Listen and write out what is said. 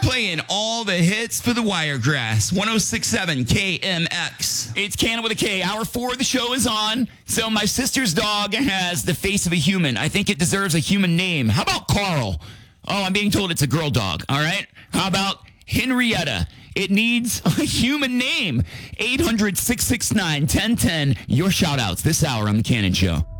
Playing all the hits for the Wiregrass. 106.7 KMX. It's Cannon with a K. Hour 4 of the show is on. So my sister's dog has the face of a human. I think it deserves a human name. How about Carl? Oh, I'm being told it's a girl dog. All right. How about Henrietta? It needs a human name. 800-669-1010. Your shout outs this hour on The Cannon Show.